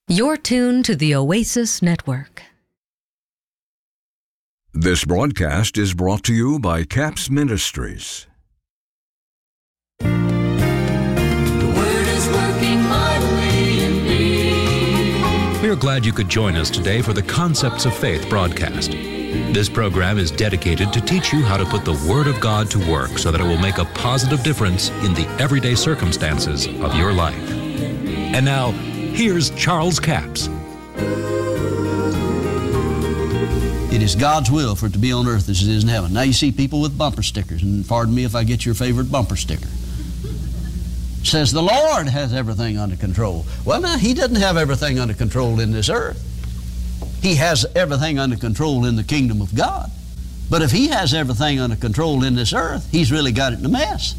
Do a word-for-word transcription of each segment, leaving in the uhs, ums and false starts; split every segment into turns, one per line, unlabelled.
You're tuned to the Oasis Network.
This broadcast is brought to you by Capps Ministries.
The Word is working mightily in me.
We are glad you could join us today for the Concepts of Faith broadcast. This program is dedicated to teach you how to put the Word of God to work so that it will make a positive difference in the everyday circumstances of your life. And now, here's Charles Capps.
It is God's will for it to be on earth as it is in heaven. Now you see people with bumper stickers, and pardon me if I get your favorite bumper sticker. It says the Lord has everything under control. Well, now, He doesn't have everything under control in this earth. He has everything under control in the kingdom of God. But if He has everything under control in this earth, He's really got it in a mess.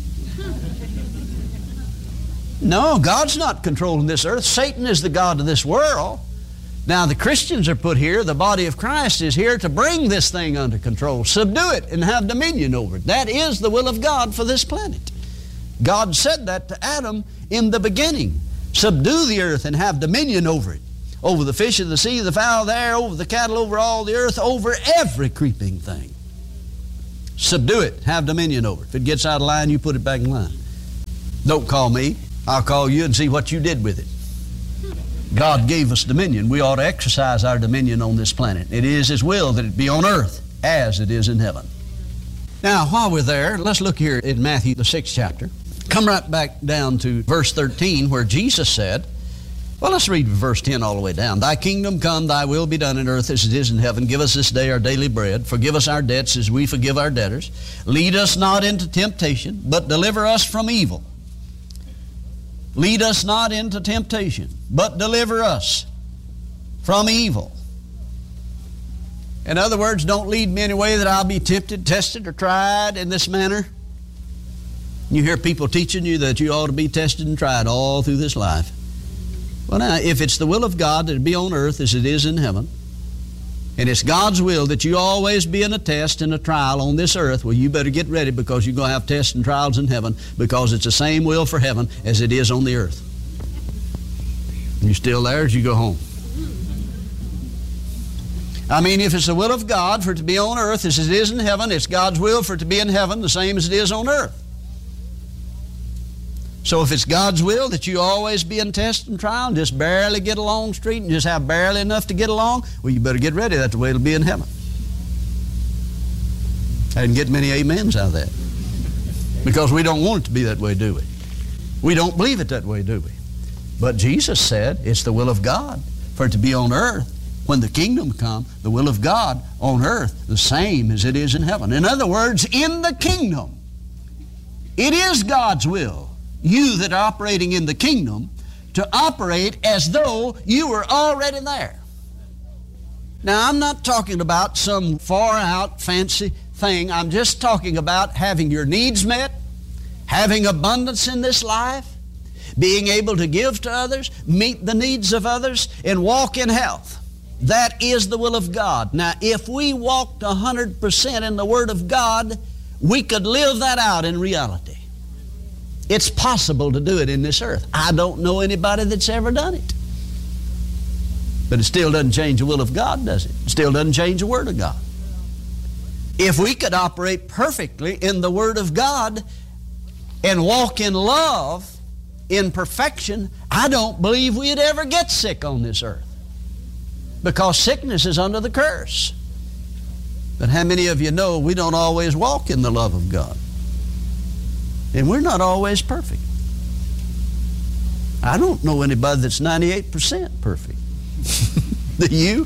No, God's not controlling this earth. Satan is the god of this world. Now, the Christians are put here. The body of Christ is here to bring this thing under control, subdue it, and have dominion over it. That is the will of God for this planet. God said that to Adam in the beginning. Subdue the earth and have dominion over it. Over the fish of the sea, the fowl of the air, over the cattle, over all the earth, over every creeping thing. Subdue it, have dominion over it. If it gets out of line, you put it back in line. Don't call me. I'll call you and see what you did with it. God gave us dominion. We ought to exercise our dominion on this planet. It is His will that it be on earth as it is in heaven. Now, while we're there, let's look here in Matthew, the sixth chapter. Come right back down to verse thirteen, where Jesus said, well, let's read verse ten all the way down. Thy kingdom come, thy will be done in earth as it is in heaven. Give us this day our daily bread. Forgive us our debts as we forgive our debtors. Lead us not into temptation, but deliver us from evil. Lead us not into temptation, but deliver us from evil. In other words, don't lead me in a way that I'll be tempted, tested, or tried in this manner. You hear people teaching you that you ought to be tested and tried all through this life. Well, now, if it's the will of God that it be on earth as it is in heaven, and it's God's will that you always be in a test and a trial on this earth, well, you better get ready, because you're going to have tests and trials in heaven, because it's the same will for heaven as it is on the earth. You still there as you go home? I mean, if it's the will of God for it to be on earth as it is in heaven, it's God's will for it to be in heaven the same as it is on earth. So if it's God's will that you always be in test and trial and just barely get along street and just have barely enough to get along, well, you better get ready. That's the way it'll be in heaven. I didn't get many amens out of that. Because we don't want it to be that way, do we? We don't believe it that way, do we? But Jesus said it's the will of God for it to be on earth. When the kingdom come, the will of God on earth, the same as it is in heaven. In other words, in the kingdom, it is God's will, you that are operating in the kingdom, to operate as though you were already there. Now, I'm not talking about some far-out fancy thing. I'm just talking about having your needs met, having abundance in this life, being able to give to others, meet the needs of others, and walk in health. That is the will of God. Now, if we walked one hundred percent in the Word of God, we could live that out in reality. It's possible to do it in this earth. I don't know anybody that's ever done it. But it still doesn't change the will of God, does it? It still doesn't change the Word of God. If we could operate perfectly in the Word of God and walk in love, in perfection, I don't believe we'd ever get sick on this earth. Because sickness is under the curse. But how many of you know we don't always walk in the love of God? And we're not always perfect. I don't know anybody that's ninety-eight percent perfect. Do you?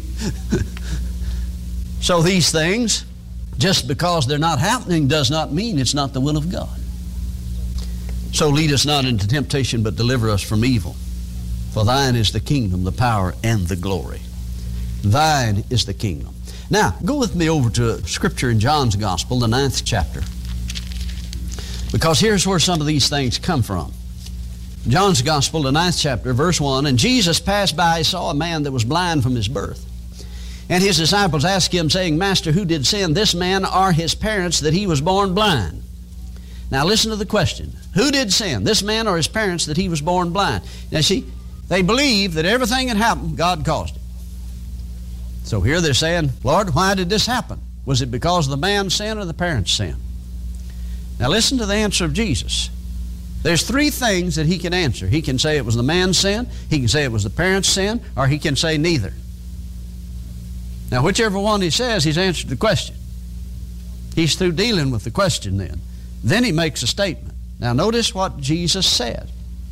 So these things, just because they're not happening does not mean it's not the will of God. So lead us not into temptation, but deliver us from evil. For thine is the kingdom, the power, and the glory. Thine is the kingdom. Now, go with me over to Scripture in John's Gospel, the ninth chapter. Because here's where some of these things come from. John's Gospel, the ninth chapter, verse one, and Jesus passed by, he saw a man that was blind from his birth. And his disciples asked him, saying, Master, who did sin, this man or his parents, that he was born blind? Now listen to the question. Who did sin, this man or his parents, that he was born blind? Now see, They believe that everything that happened, God caused it. So here they're saying, Lord, why did this happen? Was it because of the man's sin or the parent's sin? Now listen to the answer of Jesus. There's three things that he can answer. He can say it was the man's sin, he can say it was the parent's sin, or he can say neither. Now whichever one he says, he's answered the question. He's through dealing with the question then. Then he makes a statement. Now notice what Jesus said.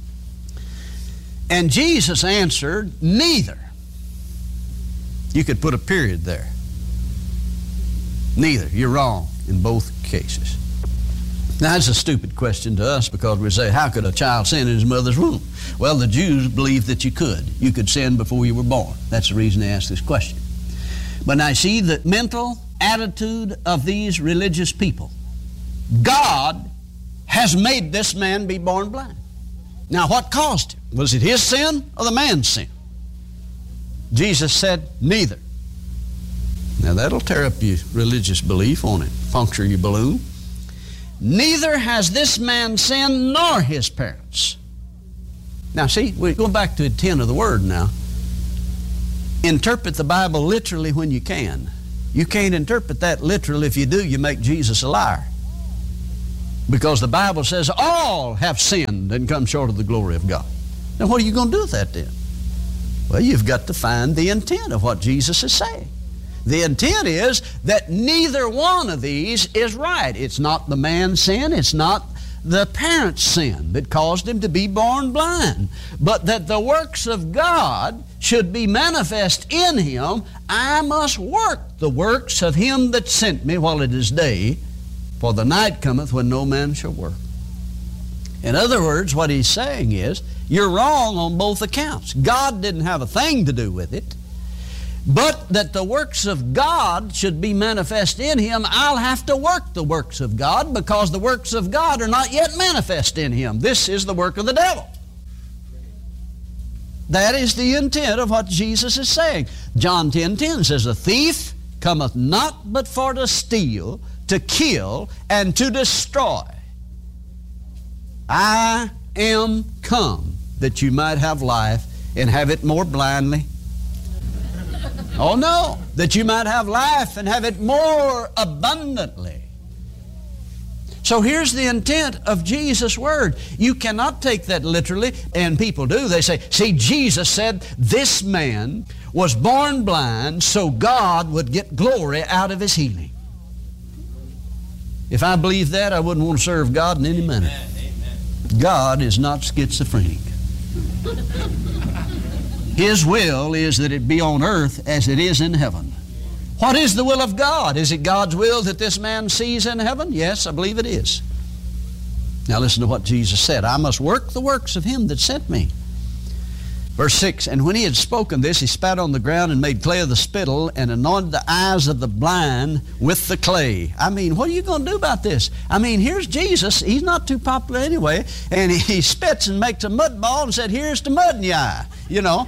And Jesus answered, neither. You could put a period there. Neither. You're wrong in both cases. Now that's a stupid question to us because we say, how could a child sin in his mother's womb? Well, the Jews believed that you could. You could sin before you were born. That's the reason they asked this question. But now see the mental attitude of these religious people. God has made this man be born blind. Now what caused him? Was it his sin or the man's sin? Jesus said, neither. Now that'll tear up your religious belief, won't it? Puncture your balloon. Neither has this man sinned nor his parents. Now see, we're going back to the intent of the word now. Interpret the Bible literally when you can. You can't interpret that literally. If you do, you make Jesus a liar. Because the Bible says all have sinned and come short of the glory of God. Now what are you going to do with that then? Well, you've got to find the intent of what Jesus is saying. The intent is that neither one of these is right. It's not the man's sin, it's not the parent's sin that caused him to be born blind, but that the works of God should be manifest in him. I must work the works of him that sent me while it is day, for the night cometh when no man shall work. In other words, what he's saying is, you're wrong on both accounts. God didn't have a thing to do with it, but that the works of God should be manifest in him, I'll have to work the works of God because the works of God are not yet manifest in him. This is the work of the devil. That is the intent of what Jesus is saying. John ten ten says, a thief cometh not but for to steal, to kill, and to destroy. I am come that you might have life and have it more blindly. Oh no, that you might have life and have it more abundantly. So here's the intent of Jesus' word. You cannot take that literally, and people do. They say, see, Jesus said this man was born blind so God would get glory out of his healing. If I believed that, I wouldn't want to serve God in any manner. God is not schizophrenic. His will is that it be on earth as it is in heaven. What is the will of God? Is it God's will that this man sees in heaven? Yes, I believe it is. Now listen to what Jesus said. I must work the works of him that sent me. Verse six, and when he had spoken this, he spat on the ground and made clay of the spittle and anointed the eyes of the blind with the clay. I mean, what are you going to do about this? I mean, here's Jesus. He's not too popular anyway. And he, he spits and makes a mud ball and said, here's the mud in your eye, you know.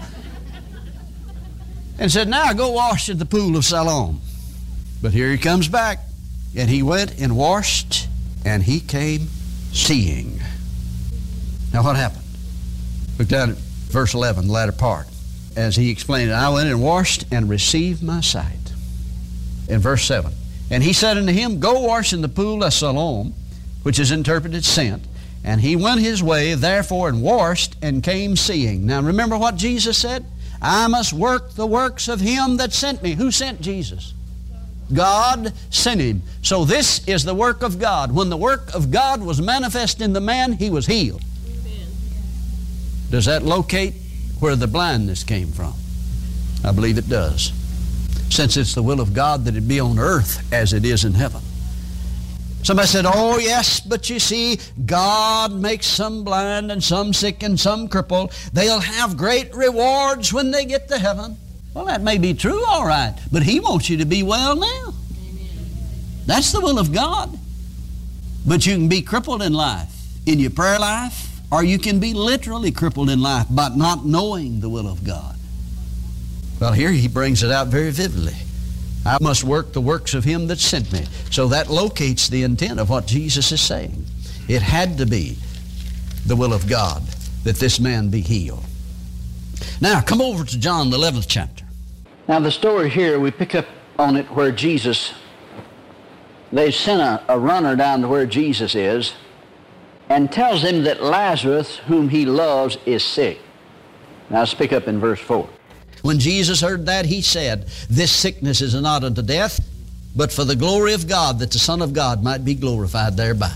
And said, now go wash in the pool of Siloam. But here he comes back. And he went and washed, and he came seeing. Now what happened? Look down at verse eleven, the latter part. As he explained it, I went and washed and received my sight. In verse seven, and he said unto him, go wash in the pool of Siloam, which is interpreted sent. And he went his way, therefore, and washed and came seeing. Now remember what Jesus said? I must work the works of him that sent me. Who sent Jesus? God sent him. So this is the work of God. When the work of God was manifest in the man, he was healed. Amen. Does that locate where the blindness came from? I believe it does. Since it's the will of God that it be on earth as it is in heaven. Somebody said, oh yes, but you see, God makes some blind and some sick and some crippled. They'll have great rewards when they get to heaven. Well, that may be true, all right, but he wants you to be well now. Amen. That's the will of God. But you can be crippled in life, in your prayer life, or you can be literally crippled in life by not knowing the will of God. Well, here he brings it out very vividly. I must work the works of him that sent me. So that locates the intent of what Jesus is saying. It had to be the will of God that this man be healed. Now, come over to John, the eleventh chapter. Now, the story here, we pick up on it where Jesus, they sent a, a runner down to where Jesus is and tells him that Lazarus, whom he loves, is sick. Now, let's pick up in verse four. When Jesus heard that, he said, "This sickness is not unto death, but for the glory of God, that the Son of God might be glorified thereby."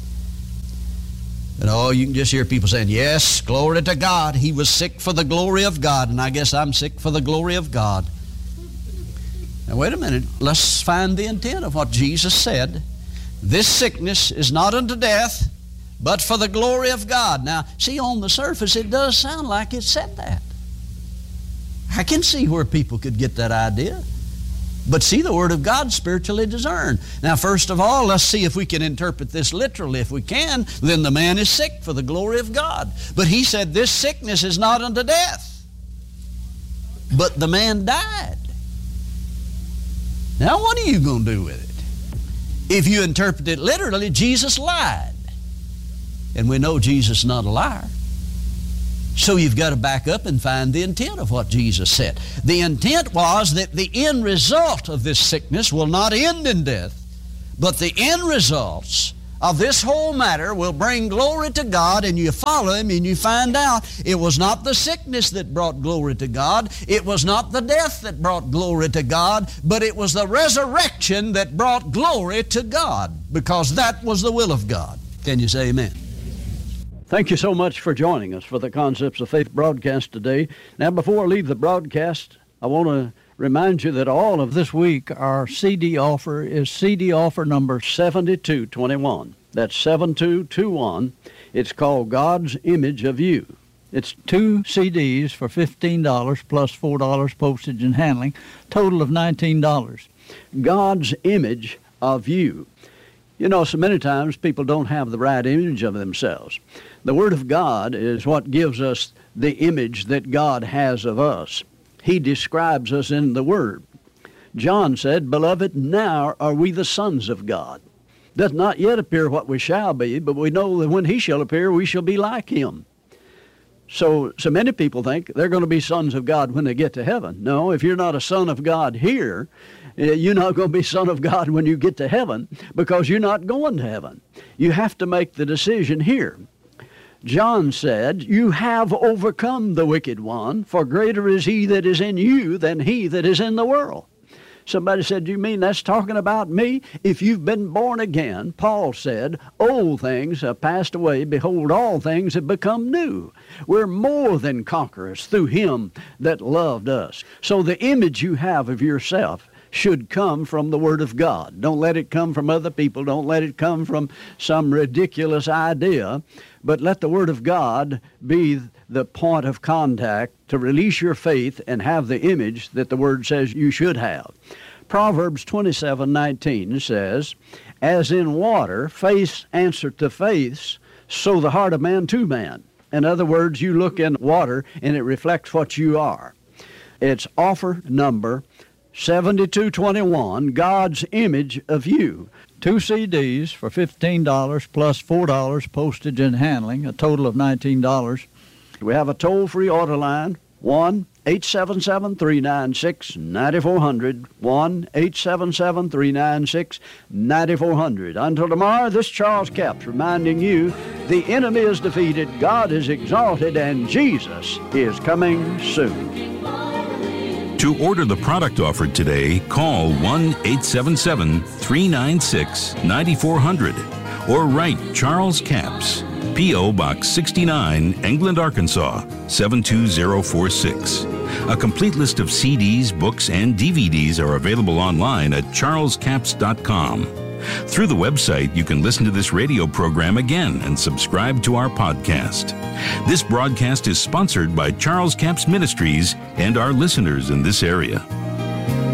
And oh, you can just hear people saying, "Yes, glory to God. He was sick for the glory of God, and I guess I'm sick for the glory of God." Now, wait a minute. Let's find the intent of what Jesus said. This sickness is not unto death, but for the glory of God. Now, see, on the surface, it does sound like it said that. I can see where people could get that idea. But see, the Word of God spiritually discerned. Now, first of all, let's see if we can interpret this literally. If we can, then the man is sick for the glory of God. But he said, this sickness is not unto death. But the man died. Now, what are you going to do with it? If you interpret it literally, Jesus lied. And we know Jesus is not a liar. So you've got to back up and find the intent of what Jesus said. The intent was that the end result of this sickness will not end in death, but the end results of this whole matter will bring glory to God, and you follow him and you find out it was not the sickness that brought glory to God, it was not the death that brought glory to God, but it was the resurrection that brought glory to God, because that was the will of God. Can you say amen? Thank you so much for joining us for the Concepts of Faith broadcast today. Now, before I leave the broadcast, I want to remind you that all of this week our C D offer is C D offer number seventy-two twenty-one. That's seven two two one. It's called God's Image of You. It's two C Ds for fifteen dollars plus four dollars postage and handling, total of nineteen dollars. God's Image of You. You know, so many times people don't have the right image of themselves. The Word of God is what gives us the image that God has of us. He describes us in the Word. John said, "Beloved, now are we the sons of God. Doth not yet appear what we shall be, but we know that when he shall appear, we shall be like him." So, so many people think they're going to be sons of God when they get to heaven. No, if you're not a son of God here, you're not going to be son of God when you get to heaven, because you're not going to heaven. You have to make the decision here. John said, "You have overcome the wicked one, for greater is he that is in you than he that is in the world." Somebody said, "You mean that's talking about me?" If you've been born again, Paul said, "Old things have passed away. Behold, all things have become new." We're more than conquerors through him that loved us. So the image you have of yourself should come from the Word of God. Don't let it come from other people. Don't let it come from some ridiculous idea. But let the Word of God be the point of contact to release your faith and have the image that the Word says you should have. Proverbs twenty-seven nineteen says, "As in water, face answer to face, so the heart of man to man." In other words, you look in water and it reflects what you are. It's offer number seventy-two twenty-one, God's Image of You. Two C Ds for fifteen dollars plus four dollars postage and handling, a total of nineteen dollars. We have a toll-free order line, one eight seven seven, three nine six, nine four zero zero, one eight seven seven, three nine six, nine four zero zero. Until tomorrow, this Charles Capps reminding you, the enemy is defeated, God is exalted, and Jesus is coming soon.
To order the product offered today, call one eight seven seven, three nine six, nine four zero zero or write Charles Capps, P O Box sixty-nine, England, Arkansas, seven two zero four six. A complete list of C Ds, books, and D V Ds are available online at charles capps dot com. Through the website, you can listen to this radio program again and subscribe to our podcast. This broadcast is sponsored by Charles Capps Ministries and our listeners in this area.